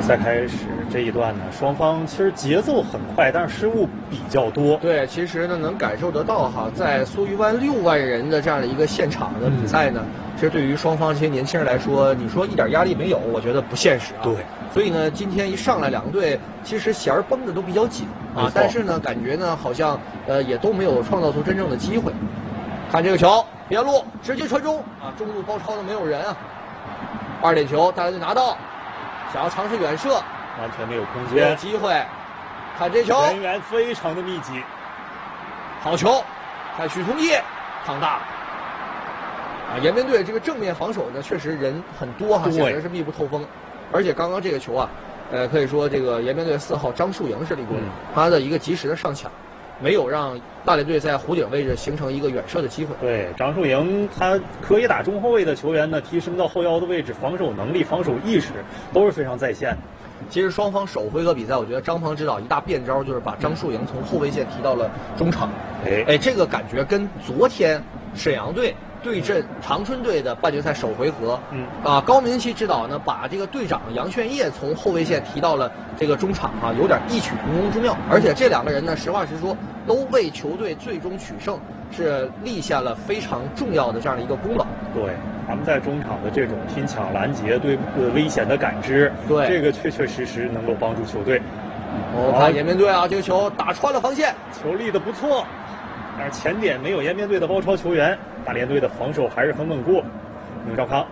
赛开始这一段呢，双方其实节奏很快，但是失误比较多。 对，其实呢能感受得到哈，在梭鱼湾6万人的这样的一个现场的比赛呢，其实对于双方这些年轻人来说，你说一点压力没有，我觉得不现实啊。 对， 所以呢，今天一上来两个队其实弦儿绷得都比较紧啊，但是呢，感觉呢好像也都没有创造出真正的机会。看这个球，边路直接传中啊，中路包抄的没有人啊。2点球，大家就拿到。想要尝试远射， 完全没有空间， 有机会。看这球， 人员非常的密集， 好球！看许崇义扛大啊！延边队这个正面防守呢，确实人很多哈，显然是密不透风。而且刚刚这个球啊，可以说这个延边队4号张树营是立功，他的一个及时的上抢，没有让大连队在弧顶位置形成一个远射的机会。 对，张树营他可以打中后卫的球员呢，提升到后腰的位置，防守能力、防守意识都是非常在线。 其实双方首回合比赛，我觉得张鹏指导一大变招就是把张树营从后卫线提到了中场。这个感觉跟昨天沈阳队对阵长春队的半决赛首回合，高明奇指导呢把这个队长杨炫业从后卫线提到了这个中场啊，有点异曲同工之妙。而且这两个人呢，实话实说，都为球队最终取胜是立下了非常重要的这样的一个功劳。 对，他们在中场的这种拼抢拦截、对危险的感知， 对这个确确实实能够帮助球队。 看延边队啊，这个球打穿了防线， 球立得不错。但是前点没有延边队的包抄球员，大连队的防守还是很稳固。宁兆康，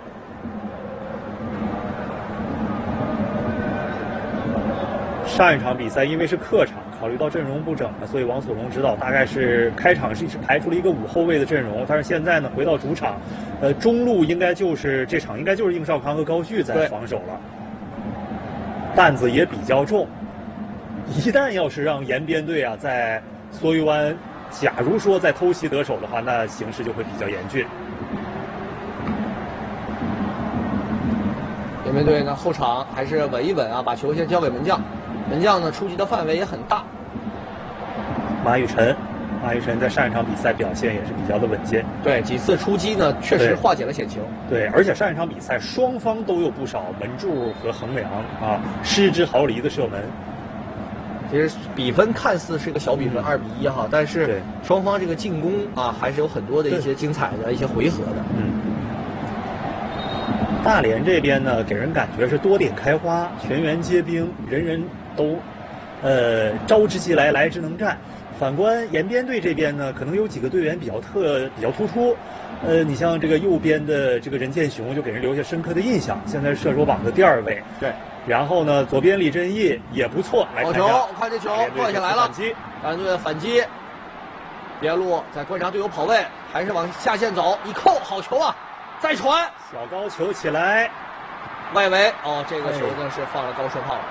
上一场比赛因为是客场，考虑到阵容不整，所以王索荣指导大概是开场是排出了一个5后卫的阵容，但是现在呢回到主场，中路应该就是这场应该就是应少康和高旭在防守了，担子也比较重。一旦要是让延边队啊在梭鱼湾，假如说在偷袭得手的话，那形势就会比较严峻。 延边队呢后场还是稳一稳啊，把球先交给门将，门将呢出击的范围也很大。 马雨辰在上一场比赛表现也是比较的稳健， 对，几次出击呢确实化解了险情。 对，而且上一场比赛双方都有不少门柱和横梁啊失之毫厘的射门。 其实比分看似是个小比分2比1哈，但是双方这个进攻啊还是有很多的一些精彩的一些回合的。 大连这边呢给人感觉是多点开花，全员皆兵，人人都招之即来，来之能战。反观延边队这边呢，可能有几个队员比较突出，你像这个右边的这个任建雄就给人留下深刻的印象，现在是射手榜的第2位。 对。 然后呢，左边李振义也不错，来看一下。 好球，看这球断下来了。大连队的反击，边路在观察队友跑位，还是往下线走，一扣，好球啊！再传， 小高球起来， 外围这个球呢是放了高射炮。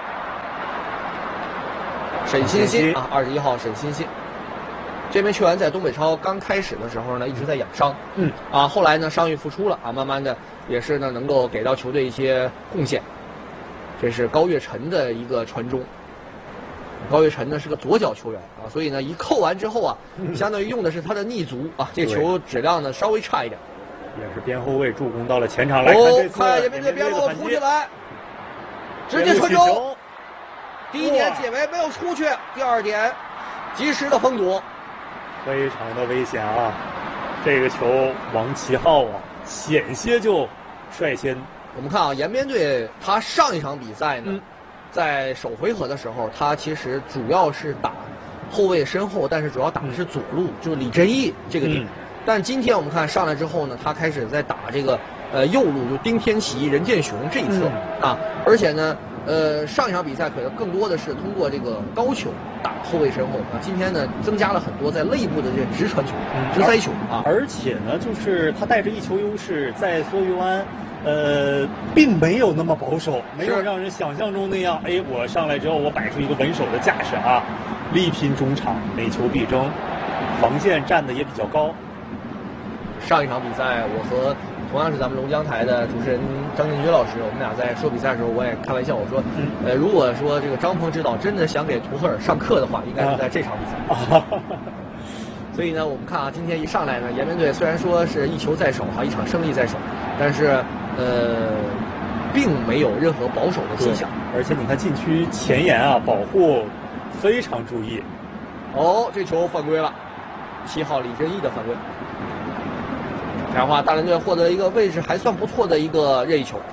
沈欣欣啊，21号沈欣欣，这名球员在东北超刚开始的时候呢一直在养伤，后来呢伤愈复出了啊，慢慢的也是呢能够给到球队一些贡献。这是高跃晨的一个传中，高跃晨呢是个左脚球员啊，所以呢一扣完之后啊，相当于用的是他的逆足啊，这球质量呢稍微差一点。 也是边后卫助攻到了前场，来看这次看延边队边路突进来，直接传中。第1点解围没有出去，第2点及时的封堵， 非常的危险啊！这个球王齐浩啊，险些就率先。 我们看啊，延边队他上一场比赛呢，在首回合的时候，他其实主要是打后卫身后，但是主要打的是左路，就是李振义这个点。但今天我们看上来之后呢，他开始在打这个右路，就丁天琪、任建雄这一侧啊，而且呢，上一场比赛可能更多的是通过这个高球打后卫身后啊，今天呢增加了很多在内部的这个直传球、直塞球啊， 而且呢，就是他带着1球优势在梭鱼湾。并没有那么保守，没有让人想象中那样。我上来之后，我摆出一个稳守的架势啊，力拼中场，每球必争，防线站的也比较高。 上一场比赛，我和同样是咱们龙江台的主持人张建军老师，我们俩在说比赛的时候，我也开玩笑，我说，如果说这个张鹏指导真的想给图赫尔上课的话，应该是在这场比赛。所以呢，我们看啊，今天一上来呢，延边队虽然说是1球在手哈，1场胜利在手，但是并没有任何保守的迹象。 而且你看禁区前沿啊，保护非常注意。 哦，这球犯规了，7号李振义的犯规。这样的话，大连队获得一个位置还算不错的一个任意球。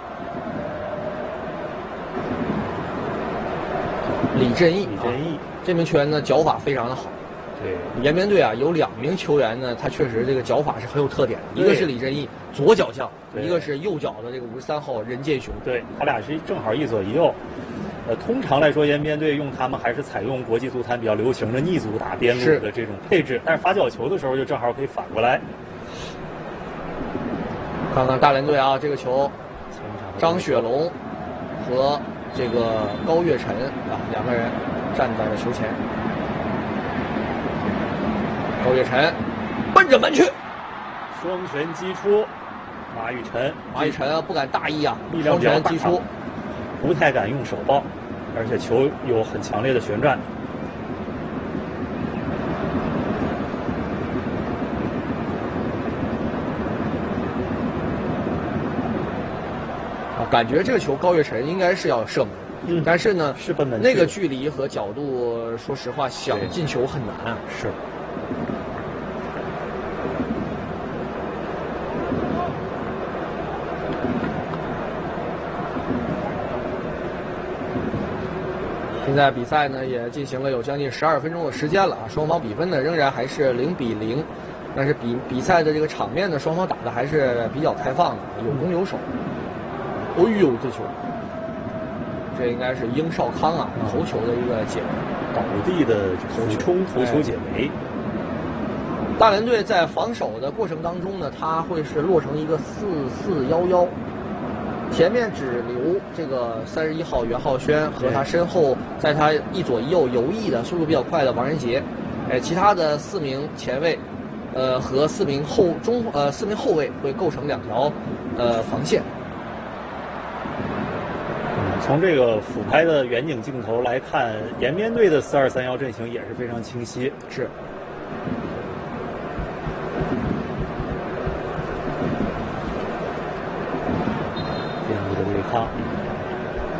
李振义，这名球员呢脚法非常的好。 对， 延边队啊有2名球员呢，他确实这个脚法是很有特点的，一个是李振义左脚将，一个是右脚的这个53号任剑雄。 对，他俩是正好一左一右。通常来说，延边队用他们还是采用国际足坛比较流行的逆足打边路的这种配置，但是罚角球的时候就正好可以反过来。 看看大连队啊，这个球，张雪龙和这个高岳晨啊2个人站在了球前。高岳晨奔着门去， 双拳击出，马雨辰不敢大意啊， 力量双拳击出， 不太敢用手抱，而且球有很强烈的旋转。 感觉这个球高岳晨应该是要射门，但是呢， 是奔门那个距离和角度，说实话想进球很难啊。 是。 现在比赛呢也进行了有将近12分钟的时间了啊，双方比分呢仍然还是0-0，但是比赛的这个场面呢，双方打的还是比较开放的，有攻有守。哦呦，这球，这应该是英少康啊头球的一个解围， 倒地的头球解围。 大连队在防守的过程当中呢，他会是落成一个4-4-1-1，前面只留这个31号袁浩轩和他身后在他一左一右游弋的速度比较快的王仁杰，其他的4名前卫，和4名后卫会构成2条防线。 从这个俯拍的远景镜头来看，延边队的4-2-3-1阵型也是非常清晰。 是。 边路的对抗，